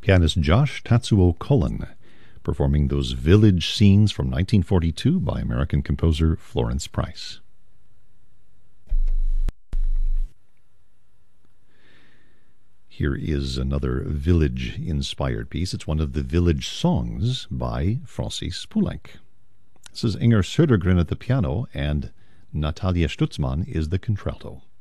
Pianist Josh Tatsuo Cullen, performing those village scenes from 1942 by American composer Florence Price. Here is another village-inspired piece. It's one of the village songs by Francis Poulenc. This is Inger Södergren at the piano, and Natalia Stutzmann is the contralto.